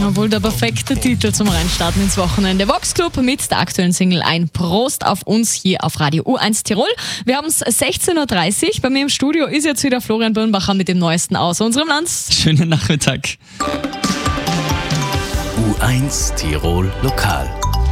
Wohl der perfekte Titel zum Reinstarten ins Wochenende. Vox Club mit der aktuellen Single Ein Prost auf uns hier auf Radio U1 Tirol. Wir haben es 16.30 Uhr. Bei mir im Studio ist jetzt wieder Florian Birnbacher mit dem Neuesten aus unserem Land. Schönen Nachmittag. U1 Tirol Lokal.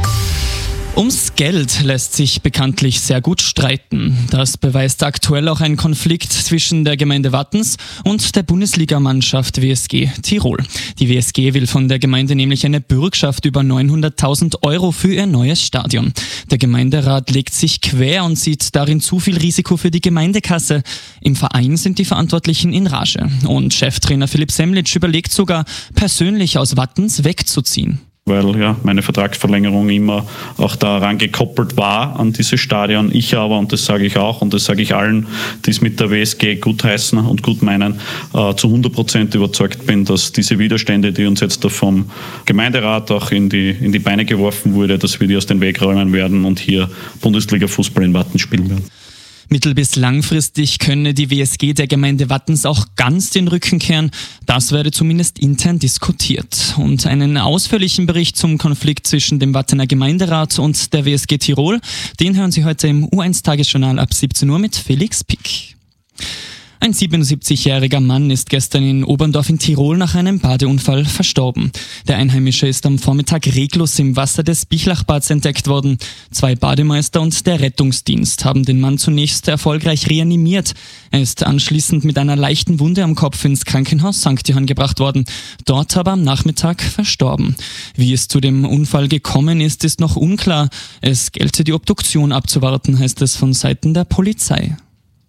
Ums Geld lässt sich bekanntlich sehr gut streiten. Das beweist aktuell auch ein Konflikt zwischen der Gemeinde Wattens und der Bundesligamannschaft WSG Tirol. Die WSG will von der Gemeinde nämlich eine Bürgschaft über 900.000 Euro für ihr neues Stadion. Der Gemeinderat legt sich quer und sieht darin zu viel Risiko für die Gemeindekasse. Im Verein sind die Verantwortlichen in Rage. Und Cheftrainer Philipp Semlitsch überlegt sogar, persönlich aus Wattens wegzuziehen. Weil ja meine Vertragsverlängerung immer auch daran gekoppelt war an dieses Stadion. Ich aber, und das sage ich auch und das sage ich allen, die es mit der WSG gutheißen und gut meinen, zu 100% überzeugt bin, dass diese Widerstände, die uns jetzt da vom Gemeinderat auch in die Beine geworfen wurde, dass wir die aus dem Weg räumen werden und hier Bundesliga-Fußball in Watten spielen werden. Mittel- bis langfristig könne die WSG der Gemeinde Wattens auch ganz den Rücken kehren. Das werde zumindest intern diskutiert. Und einen ausführlichen Bericht zum Konflikt zwischen dem Wattener Gemeinderat und der WSG Tirol, den hören Sie heute im U1-Tagesjournal ab 17 Uhr mit Felix Pick. Ein 77-jähriger Mann ist gestern in Oberndorf in Tirol nach einem Badeunfall verstorben. Der Einheimische ist am Vormittag reglos im Wasser des Bichlachbads entdeckt worden. 2 Bademeister und der Rettungsdienst haben den Mann zunächst erfolgreich reanimiert. Er ist anschließend mit einer leichten Wunde am Kopf ins Krankenhaus St. Johann gebracht worden, dort aber am Nachmittag verstorben. Wie es zu dem Unfall gekommen ist, ist noch unklar. Es gelte die Obduktion abzuwarten, heißt es von Seiten der Polizei.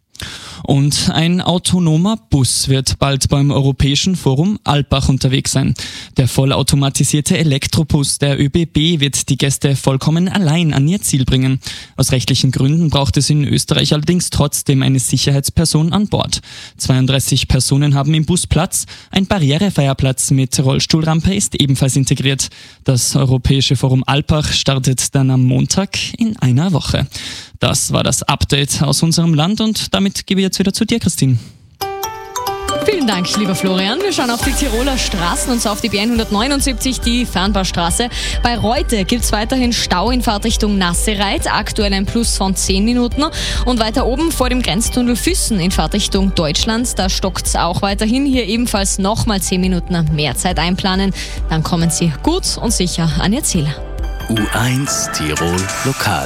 Und ein autonomer Bus wird bald beim Europäischen Forum Alpbach unterwegs sein. Der vollautomatisierte Elektrobus der ÖBB wird die Gäste vollkommen allein an ihr Ziel bringen. Aus rechtlichen Gründen braucht es in Österreich allerdings trotzdem eine Sicherheitsperson an Bord. 32 Personen haben im Bus Platz. Ein barrierefreier Platz mit Rollstuhlrampe ist ebenfalls integriert. Das Europäische Forum Alpbach startet dann am Montag in einer Woche. Das war das Update aus unserem Land und damit gebe ich jetzt wieder zu dir, Christine. Vielen Dank, lieber Florian. Wir schauen auf die Tiroler Straßen und zwar auf die B179, die Fernbaustraße. Bei Reute gibt es weiterhin Stau in Fahrtrichtung Nassereit, aktuell ein Plus von 10 Minuten. Und weiter oben vor dem Grenztunnel Füssen in Fahrtrichtung Deutschland, da stockt es auch weiterhin. Hier ebenfalls nochmal 10 Minuten mehr Zeit einplanen. Dann kommen Sie gut und sicher an Ihr Ziel. U1 Tirol Lokal.